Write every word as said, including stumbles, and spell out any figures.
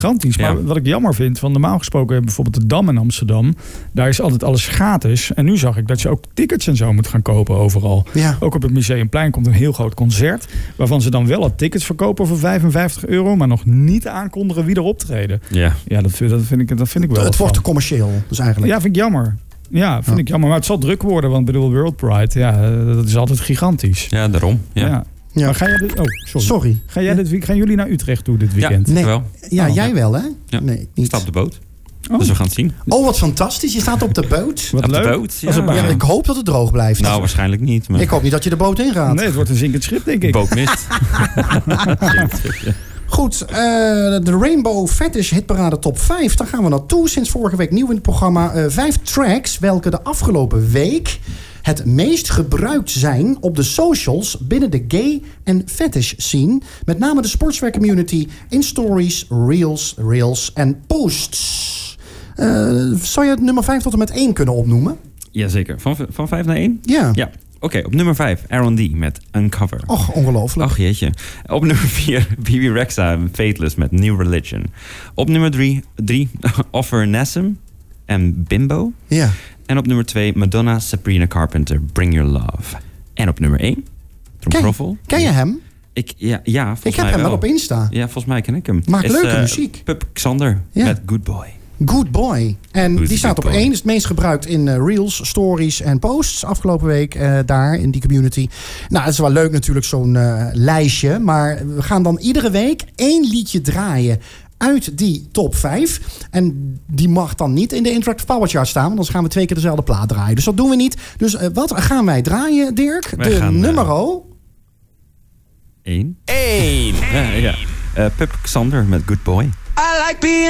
gigantisch. Maar Ja. wat ik jammer vind, van normaal gesproken bijvoorbeeld de Dam in Amsterdam, daar is altijd alles gratis. En nu zag ik dat je ook tickets en zo moet gaan kopen overal. Ja. Ook op het Museumplein komt een heel groot concert, waarvan ze dan wel al tickets verkopen voor vijfenvijftig euro, maar nog niet aankondigen wie er optreden. Ja. Ja, dat, dat, vind, ik, dat vind ik wel. Het wat wordt te van. commercieel, dus eigenlijk. Ja, vind ik jammer. Ja, vind Ja. ik jammer. Maar het zal druk worden, want ik bedoel, World Pride, ja, dat is altijd gigantisch. Ja, daarom. Ja, Ja. Ja. Maar ga jij dit, oh, sorry. Sorry. Ga jij dit, week- gaan jullie naar Utrecht toe dit weekend? Nee. wel. Ja, Oh, jij ja. wel, hè? Ja. Nee, Ik niet. sta op de boot. Oh. Dus we gaan het zien. Oh, wat fantastisch. Je staat op de boot. Wat Op de leuk. boot, ja. Als het maar- Ja, ik hoop dat het droog blijft. Nou, waarschijnlijk niet. Maar Ik hoop niet dat je de boot ingaat. Nee, het wordt een zinkend schip, denk ik. boot mist. Goed, eh, de Rainbow Fetish Hitparade Top vijf. Daar gaan we naartoe. Sinds vorige week nieuw in het programma. Eh, vijf tracks welke de afgelopen week het meest gebruikt zijn op de socials binnen de gay en fetish scene. Met name de sportswear community in stories, reels, reels en posts. Eh, zou je het nummer vijf tot en met één kunnen opnoemen? Jazeker. Van, van vijf naar één? Ja. Ja. Oké, op nummer vijf, Aaron D. met Uncover. Och, ongelooflijk. Ach jeetje. Op nummer vier, B B Rexa en Fateless met New Religion. Op nummer drie, drie Offer Nassim en Bimbo. Ja. En op nummer twee, Madonna, Sabrina Carpenter, Bring Your Love. En op nummer één, Tromgeroffel. Ken je hem? Ik, ja, ja, volgens Ik heb mij hem wel wel op Insta. Ja, volgens mij ken ik hem. Maakt Is, leuke eh, muziek. Pup Xander Ja. met Good Boy. Good Boy. En Who's die staat Good op Boy? één. Is het meest gebruikt in eh, reels, stories en posts afgelopen week eh, daar in die community. Nou, het is wel leuk natuurlijk zo'n eh, lijstje. Maar we gaan dan iedere week één liedje draaien uit die top vijf. En die mag dan niet in de Interactive Power Chart staan. Want dan gaan we twee keer dezelfde plaat draaien. Dus dat doen we niet. Dus eh, wat gaan wij draaien, Dirk? Wij de gaan, eh, numero... Eén. één. Ja, ja. Uh, Pup Xander met Good Boy. I like being